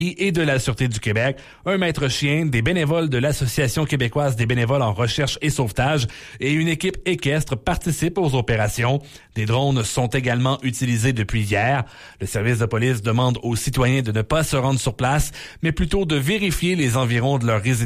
et de la Sûreté du Québec, un maître chien, des bénévoles de l'Association québécoise des bénévoles en recherche et sauvetage et une équipe équestre participent aux opérations. Des drones sont également utilisés depuis hier. Le service de police demande aux citoyens de ne pas se rendre sur place, mais plutôt de vérifier les environs de leur résidence